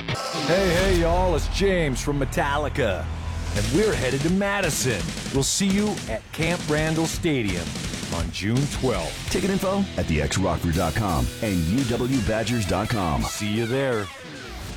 Hey, y'all, it's James from Metallica, and we're headed to Madison. We'll see you at Camp Randall Stadium on June 12th. Ticket info at thexrockford.com and uwbadgers.com. See you there.